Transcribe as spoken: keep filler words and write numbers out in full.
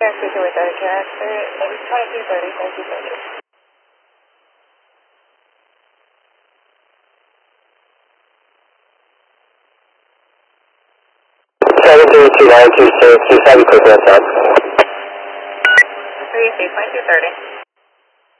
Speaking with Doctor Jackson, maybe twenty-two thirty, thank you, thank you. seven three two nine two six, just have you quick one time. three two, twenty-two thirty.